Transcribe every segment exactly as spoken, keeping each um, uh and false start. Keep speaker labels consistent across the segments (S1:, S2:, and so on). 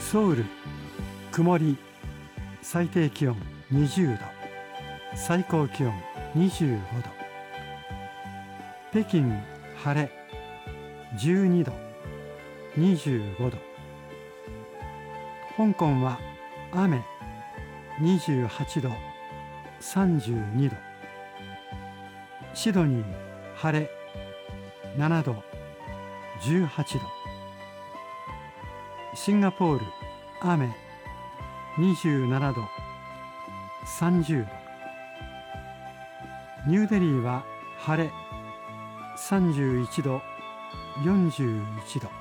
S1: ソウル曇り、最低気温にじゅうど、最高気温にじゅうごど。北京晴れじゅうにど、にじゅうごど。香港は雨にじゅうはちど、さんじゅうにど。シドニー晴れななど、じゅうはちど。シンガポール雨にじゅうななど、さんじゅうど。ニューデリーは晴れさんじゅういちど、よんじゅういちど。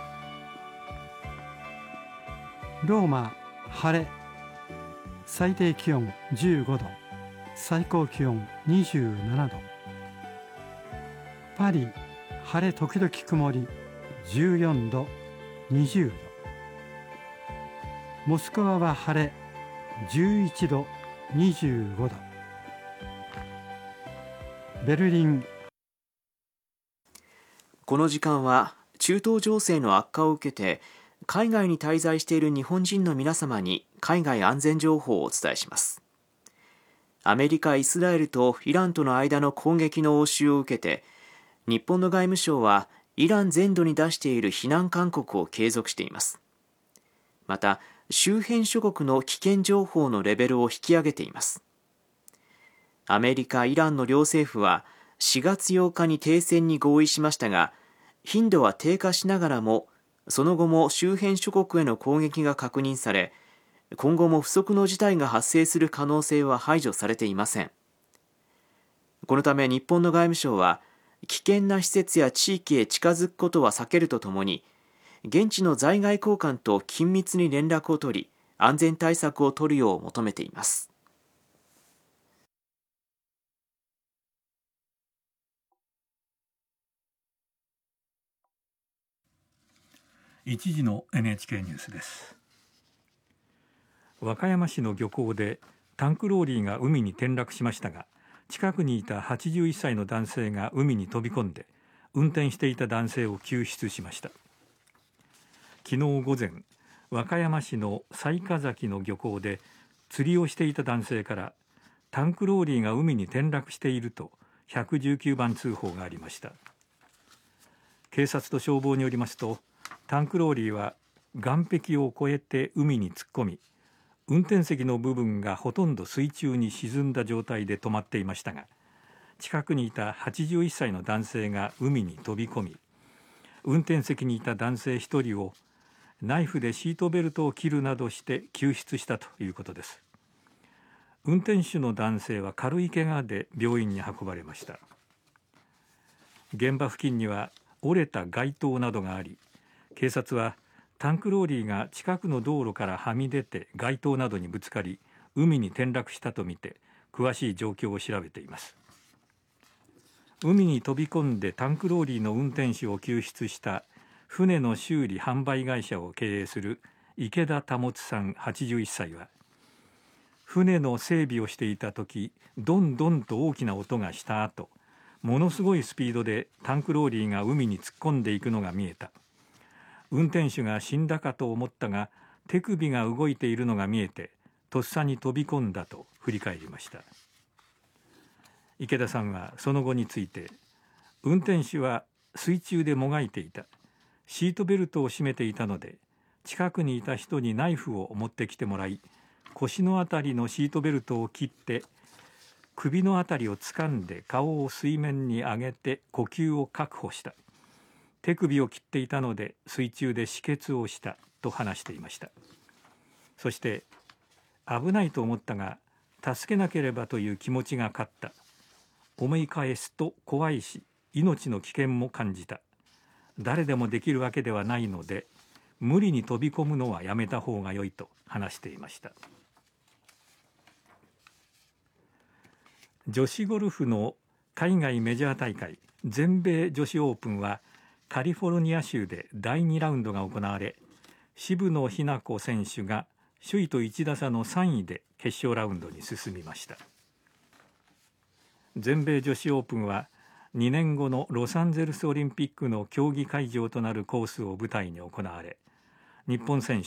S1: ローマ晴れ最低気温じゅうごど、最高気温にじゅうななど。パリ晴れ時々曇りじゅうよんど、にじゅうど。モスクワは晴れじゅういちど、にじゅうごど。ベルリン。
S2: この時間は中東情勢の悪化を受けて海外に滞在している日本人の皆様に海外安全情報をお伝えします。アメリカ、イスラエルとイランとの間の攻撃の応酬を受けて、日本の外務省はイラン全土に出している避難勧告を継続しています。また、周辺諸国の危険情報のレベルを引き上げています。アメリカ、イランの両政府はしがつようかに停戦に合意しましたが、頻度は低下しながらも、その後も周辺諸国への攻撃が確認され、今後も不測の事態が発生する可能性は排除されていません。このため日本の外務省は、危険な施設や地域へ近づくことは避けるとともに、現地の在外公館と緊密に連絡を取り、安全対策を取るよう求めています。
S3: 一時の エヌエイチケー ニュースです。
S4: 和歌山市の漁港でタンクローリーが海に転落しましたが、近くにいたはちじゅういっさいの男性が海に飛び込んで運転していた男性を救出しました。昨日午前、和歌山市の雑賀崎の漁港で釣りをしていた男性からタンクローリーが海に転落しているとひゃくじゅうきゅうばん通報がありました。警察と消防によりますと、タンクローリーは岸壁を越えて海に突っ込み、運転席の部分がほとんど水中に沈んだ状態で止まっていましたが、近くにいたはちじゅういっさいの男性が海に飛び込み、運転席にいた男性ひとりをナイフでシートベルトを切るなどして救出したということです。運転手の男性は軽い怪我で病院に運ばれました。現場付近には折れた街灯などがあり、警察はタンクローリーが近くの道路からはみ出て街灯などにぶつかり、海に転落したとみて詳しい状況を調べています。海に飛び込んでタンクローリーの運転手を救出した船の修理販売会社を経営する池田保さんはちじゅういっさいは、船の整備をしていた時、どんどんと大きな音がした後、ものすごいスピードでタンクローリーが海に突っ込んでいくのが見えた。運転手が死んだかと思ったが、手首が動いているのが見えてとっさに飛び込んだと振り返りました。池田さんはその後について、運転手は水中でもがいていた、シートベルトを締めていたので近くにいた人にナイフを持ってきてもらい、腰のあたりのシートベルトを切って首のあたりを掴んで顔を水面に上げて呼吸を確保した。手首を切っていたので水中で止血をしたと話していました。そして、危ないと思ったが助けなければという気持ちが勝った。思い返すと怖いし、命の危険も感じた。誰でもできるわけではないので、無理に飛び込むのはやめた方が良いと話していました。女子ゴルフの海外メジャー大会、全米女子オープンはカリフォルニア州でだいにラウンドが行われ、渋野日向子選手が首位といちだ差のさんいで決勝ラウンドに進みました。全米女子オープンはにねんごのロサンゼルスオリンピックの競技会場となるコースを舞台に行われ、日本選手